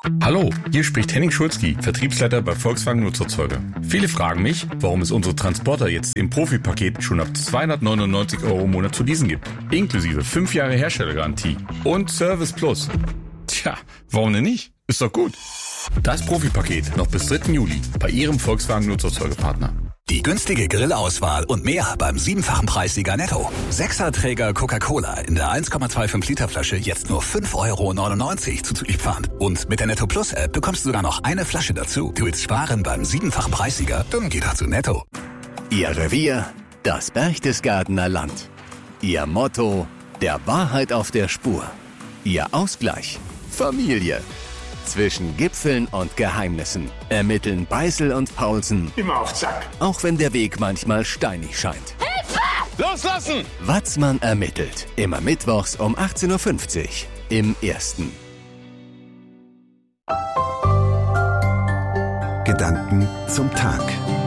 Hallo, hier spricht Henning Schulzki, Vertriebsleiter bei Volkswagen Nutzerzeuger. Viele fragen mich, warum es unsere Transporter jetzt im Profi-Paket schon ab 299 € im Monat zu leasen gibt. Inklusive 5 Jahre Herstellergarantie und Service Plus. Tja, warum denn nicht? Ist doch gut. Das Profi-Paket noch bis 3. Juli bei Ihrem Volkswagen Nutzerzeugerpartner. Die günstige Grillauswahl und mehr beim 7-fachen Preissieger Netto. 6er-Träger Coca-Cola in der 1,25 Liter Flasche jetzt nur 5,99 € zuzüglich Pfand. Und mit der Netto Plus App bekommst du sogar noch eine Flasche dazu. Du willst sparen beim 7-fachen Preissieger? Dann geh doch zu Netto. Ihr Revier, das Berchtesgadener Land. Ihr Motto, der Wahrheit auf der Spur. Ihr Ausgleich, Familie. Zwischen Gipfeln und Geheimnissen ermitteln Beißel und Paulsen immer auf Zack. Auch wenn der Weg manchmal steinig scheint. Hilfe! Loslassen! Watzmann ermittelt. Immer mittwochs um 18:50 Uhr im Ersten. Gedanken zum Tag.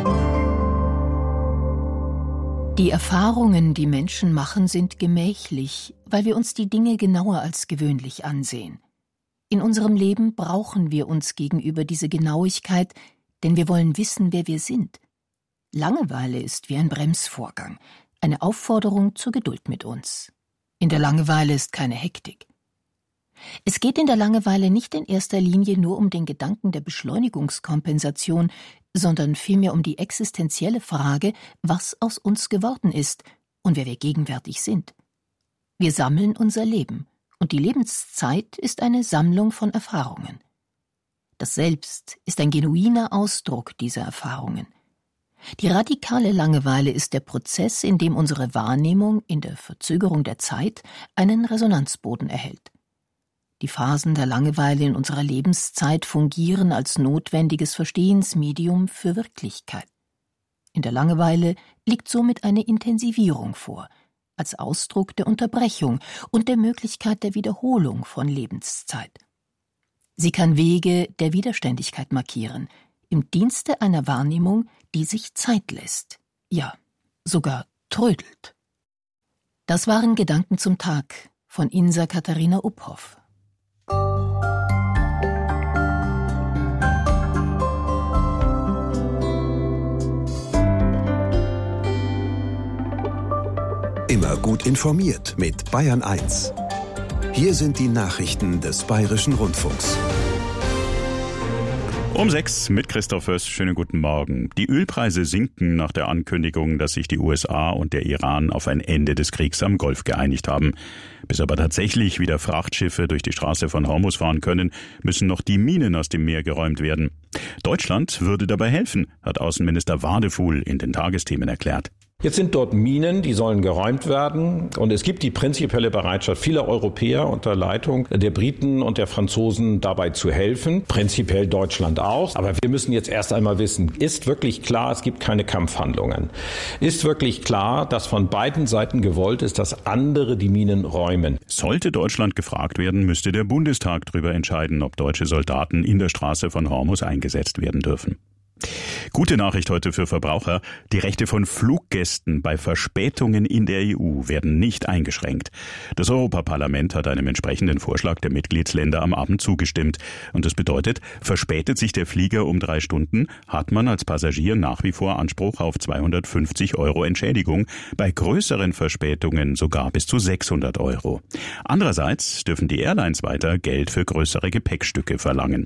Die Erfahrungen, die Menschen machen, sind gemächlich, weil wir uns die Dinge genauer als gewöhnlich ansehen. In unserem Leben brauchen wir uns gegenüber diese Genauigkeit, denn wir wollen wissen, wer wir sind. Langeweile ist wie ein Bremsvorgang, eine Aufforderung zur Geduld mit uns. In der Langeweile ist keine Hektik. Es geht in der Langeweile nicht in erster Linie nur um den Gedanken der Beschleunigungskompensation, sondern vielmehr um die existenzielle Frage, was aus uns geworden ist und wer wir gegenwärtig sind. Wir sammeln unser Leben. Und die Lebenszeit ist eine Sammlung von Erfahrungen. Das Selbst ist ein genuiner Ausdruck dieser Erfahrungen. Die radikale Langeweile ist der Prozess, in dem unsere Wahrnehmung in der Verzögerung der Zeit einen Resonanzboden erhält. Die Phasen der Langeweile in unserer Lebenszeit fungieren als notwendiges Verstehensmedium für Wirklichkeit. In der Langeweile liegt somit eine Intensivierung vor, als Ausdruck der Unterbrechung und der Möglichkeit der Wiederholung von Lebenszeit. Sie kann Wege der Widerständigkeit markieren, im Dienste einer Wahrnehmung, die sich Zeit lässt, ja, sogar trödelt. Das waren Gedanken zum Tag von Insa Katharina Uphoff. Immer gut informiert mit Bayern 1. Hier sind die Nachrichten des Bayerischen Rundfunks. Um 6 mit Christoph Föß. Schönen guten Morgen. Die Ölpreise sinken nach der Ankündigung, dass sich die USA und der Iran auf ein Ende des Kriegs am Golf geeinigt haben. Bis aber tatsächlich wieder Frachtschiffe durch die Straße von Hormuz fahren können, müssen noch die Minen aus dem Meer geräumt werden. Deutschland würde dabei helfen, hat Außenminister Wadefuhl in den Tagesthemen erklärt. Jetzt sind dort Minen, die sollen geräumt werden. Und es gibt die prinzipielle Bereitschaft vieler Europäer unter Leitung der Briten und der Franzosen dabei zu helfen. Prinzipiell Deutschland auch. Aber wir müssen jetzt erst einmal wissen, ist wirklich klar, es gibt keine Kampfhandlungen? Ist wirklich klar, dass von beiden Seiten gewollt ist, dass andere die Minen räumen? Sollte Deutschland gefragt werden, müsste der Bundestag darüber entscheiden, ob deutsche Soldaten in der Straße von Hormuz eingesetzt werden dürfen. Gute Nachricht heute für Verbraucher. Die Rechte von Fluggästen bei Verspätungen in der EU werden nicht eingeschränkt. Das Europaparlament hat einem entsprechenden Vorschlag der Mitgliedsländer am Abend zugestimmt. Und das bedeutet, verspätet sich der Flieger um 3 Stunden, hat man als Passagier nach wie vor Anspruch auf 250 € Entschädigung, bei größeren Verspätungen sogar bis zu 600 €. Andererseits dürfen die Airlines weiter Geld für größere Gepäckstücke verlangen.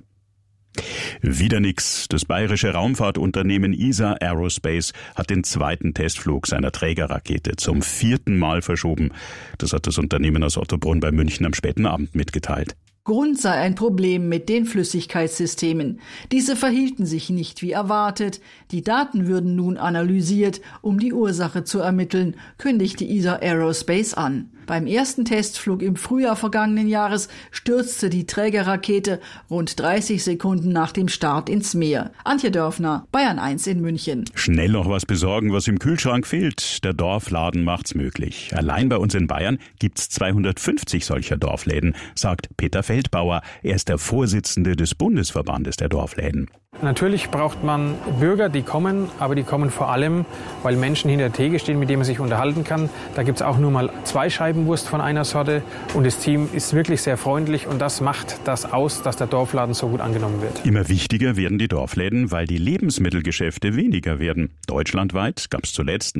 Wieder nix. Das bayerische Raumfahrtunternehmen ESA Aerospace hat den 2. Testflug seiner Trägerrakete zum 4. Mal verschoben. Das hat das Unternehmen aus Ottobrunn bei München am späten Abend mitgeteilt. Grund sei ein Problem mit den Flüssigkeitssystemen. Diese verhielten sich nicht wie erwartet. Die Daten würden nun analysiert, um die Ursache zu ermitteln, kündigte ESA Aerospace an. Beim ersten Testflug im Frühjahr vergangenen Jahres stürzte die Trägerrakete rund 30 Sekunden nach dem Start ins Meer. Antje Dörfner, Bayern 1 in München. Schnell noch was besorgen, was im Kühlschrank fehlt. Der Dorfladen macht's möglich. Allein bei uns in Bayern gibt's 250 solcher Dorfläden, sagt Peter Feldbauer. Er ist der Vorsitzende des Bundesverbandes der Dorfläden. Natürlich braucht man Bürger, die kommen, aber die kommen vor allem, weil Menschen hinter der Theke stehen, mit denen man sich unterhalten kann. Da gibt es auch nur mal 2 Scheiben Wurst von einer Sorte und das Team ist wirklich sehr freundlich und das macht das aus, dass der Dorfladen so gut angenommen wird. Immer wichtiger werden die Dorfläden, weil die Lebensmittelgeschäfte weniger werden. Deutschlandweit gab es zuletzt